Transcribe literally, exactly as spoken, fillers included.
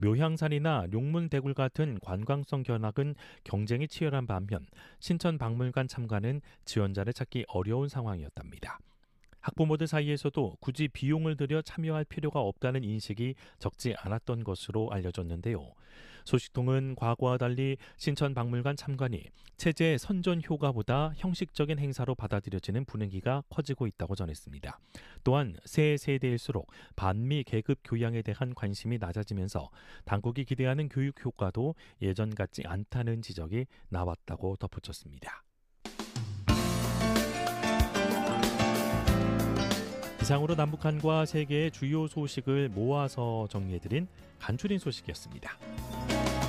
묘향산이나 용문대굴 같은 관광성 견학은 경쟁이 치열한 반면 신천박물관 참관은 지원자를 찾기 어려운 상황이었답니다. 학부모들 사이에서도 굳이 비용을 들여 참여할 필요가 없다는 인식이 적지 않았던 것으로 알려졌는데요. 소식통은 과거와 달리 신천박물관 참관이 체제 선전 효과보다 형식적인 행사로 받아들여지는 분위기가 커지고 있다고 전했습니다. 또한 새 세대일수록 반미 계급 교양에 대한 관심이 낮아지면서 당국이 기대하는 교육 효과도 예전 같지 않다는 지적이 나왔다고 덧붙였습니다. 이상으로 남북한과 세계의 주요 소식을 모아서 정리해드린 간추린 소식이었습니다.